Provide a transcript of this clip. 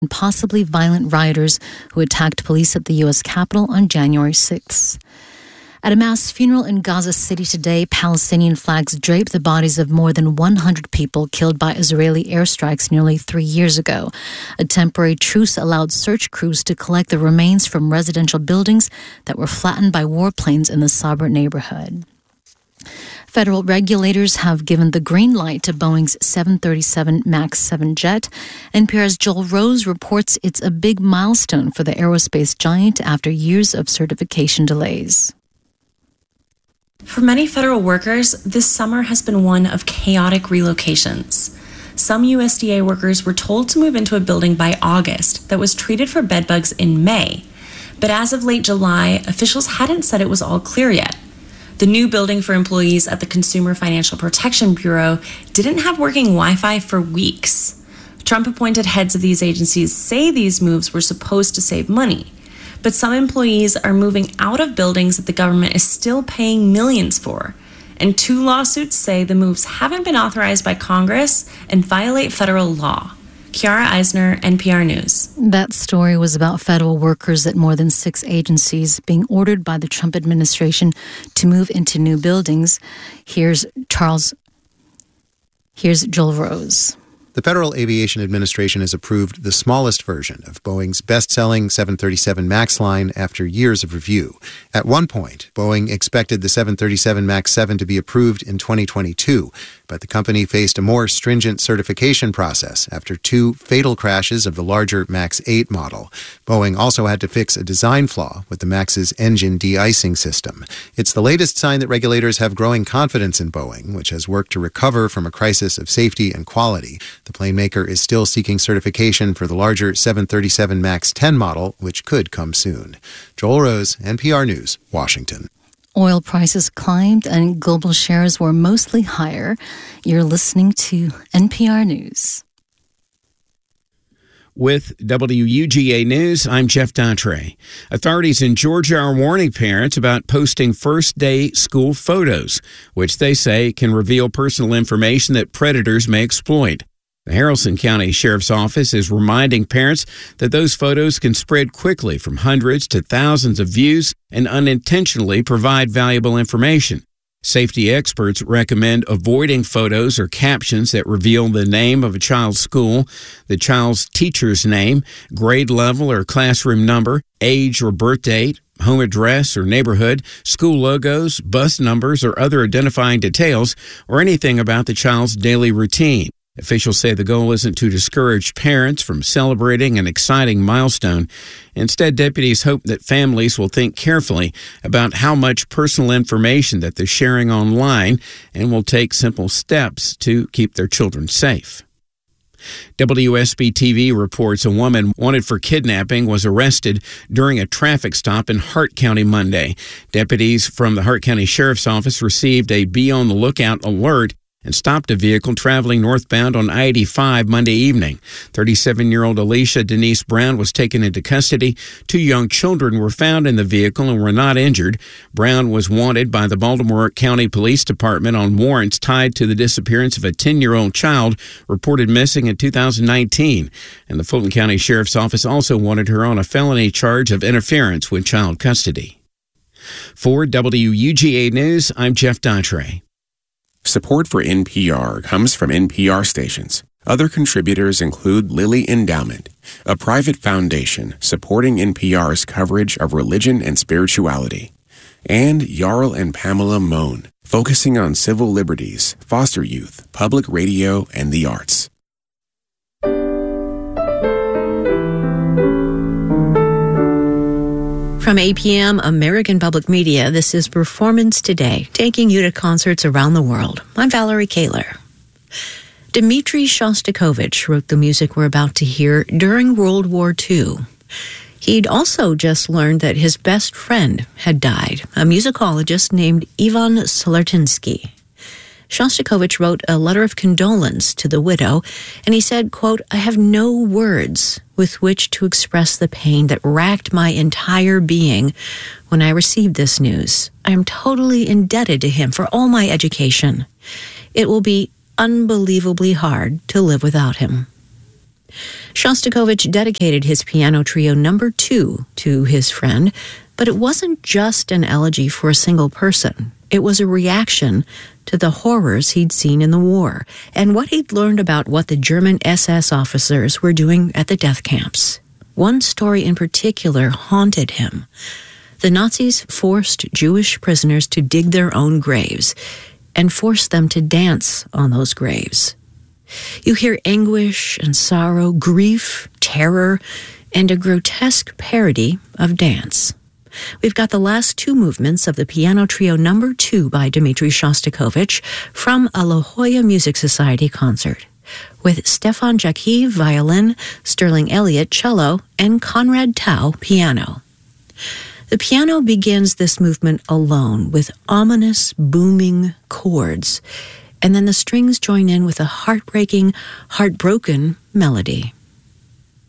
and possibly violent rioters who attacked police at the U.S. Capitol on January 6th. At a mass funeral in Gaza City today, Palestinian flags draped the bodies of more than 100 people killed by Israeli airstrikes nearly 3 years ago. A temporary truce allowed search crews to collect the remains from residential buildings that were flattened by warplanes in the Sabra neighborhood. Federal regulators have given the green light to Boeing's 737 MAX 7 jet. NPR's Joel Rose reports it's a big milestone for the aerospace giant after years of certification delays. For many federal workers, this summer has been one of chaotic relocations. Some USDA workers were told to move into a building by August that was treated for bedbugs in May. But as of late July, officials hadn't said it was all clear yet. The new building for employees at the Consumer Financial Protection Bureau didn't have working Wi-Fi for weeks. Trump-appointed heads of these agencies say these moves were supposed to save money. But some employees are moving out of buildings that the government is still paying millions for. And 2 lawsuits say the moves haven't been authorized by Congress and violate federal law. Kiara Eisner, NPR News. That story was about federal workers at more than 6 agencies being ordered by the Trump administration to move into new buildings. Here's Joel Rose. The Federal Aviation Administration has approved the smallest version of Boeing's best-selling 737 MAX line after years of review. At one point, Boeing expected the 737 MAX 7 to be approved in 2022, but the company faced a more stringent certification process after 2 fatal crashes of the larger MAX 8 model. Boeing also had to fix a design flaw with the MAX's engine de-icing system. It's the latest sign that regulators have growing confidence in Boeing, which has worked to recover from a crisis of safety and quality. The plane maker is still seeking certification for the larger 737 MAX 10 model, which could come soon. Joel Rose, NPR News, Washington. Oil prices climbed and global shares were mostly higher. You're listening to NPR News. With WUGA News, I'm Jeff Daughtry. Authorities in Georgia are warning parents about posting first-day school photos, which they say can reveal personal information that predators may exploit. The Haralson County Sheriff's Office is reminding parents that those photos can spread quickly from hundreds to thousands of views and unintentionally provide valuable information. Safety experts recommend avoiding photos or captions that reveal the name of a child's school, the child's teacher's name, grade level or classroom number, age or birth date, home address or neighborhood, school logos, bus numbers, or other identifying details, or anything about the child's daily routine. Officials say the goal isn't to discourage parents from celebrating an exciting milestone. Instead, deputies hope that families will think carefully about how much personal information that they're sharing online and will take simple steps to keep their children safe. WSB-TV reports a woman wanted for kidnapping was arrested during a traffic stop in Hart County Monday. Deputies from the Hart County Sheriff's Office received a be on the lookout alert and stopped a vehicle traveling northbound on I-85 Monday evening. 37-year-old Alicia Denise Brown was taken into custody. 2 young children were found in the vehicle and were not injured. Brown was wanted by the Baltimore County Police Department on warrants tied to the disappearance of a 10-year-old child reported missing in 2019. And the Fulton County Sheriff's Office also wanted her on a felony charge of interference with child custody. For WUGA News, I'm Jeff Daughtry. Support for NPR comes from NPR stations. Other contributors include Lilly Endowment, a private foundation supporting NPR's coverage of religion and spirituality, and Jarl and Pamela Mohn, focusing on civil liberties, foster youth, public radio, and the arts. From APM American Public Media, this is Performance Today, taking you to concerts around the world. I'm Valerie Kaler. Dmitri Shostakovich wrote the music we're about to hear during World War II. He'd also just learned that his best friend had died, a musicologist named Ivan Slartinsky. Shostakovich wrote a letter of condolence to the widow, and he said, quote, "I have no words with which to express the pain that racked my entire being when I received this news. I am totally indebted to him for all my education. It will be unbelievably hard to live without him." Shostakovich dedicated his piano trio number 2 to his friend, but it wasn't just an elegy for a single person. It was a reaction to the horrors he'd seen in the war and what he'd learned about what the German SS officers were doing at the death camps. One story in particular haunted him. The Nazis forced Jewish prisoners to dig their own graves and forced them to dance on those graves. You hear anguish and sorrow, grief, terror, and a grotesque parody of dance. We've got the last 2 movements of the piano trio number 2 by Dmitri Shostakovich from a La Jolla Music Society concert, with Stefan Jacqui, violin, Sterling Elliott, cello, and Conrad Tao, piano. The piano begins this movement alone with ominous, booming chords, and then the strings join in with a heartbreaking, heartbroken melody.